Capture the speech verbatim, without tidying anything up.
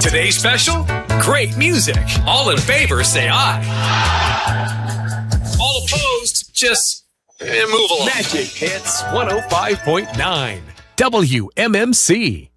Today's special? Great music. All in favor, say aye. All opposed, just eh, move along. Magic Hits one oh five point nine W M M C.